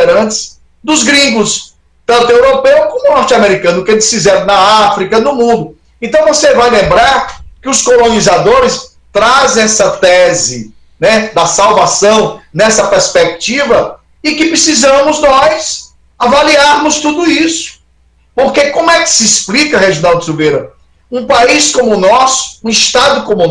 itinerantes dos gringos, tanto europeu como norte-americano, que eles fizeram na África, no mundo. Então você vai lembrar que os colonizadores trazem essa tese, né, da salvação nessa perspectiva, e que precisamos nós avaliarmos tudo isso. Porque como é que se explica, Reginaldo Silveira, um país como o nosso, um estado como o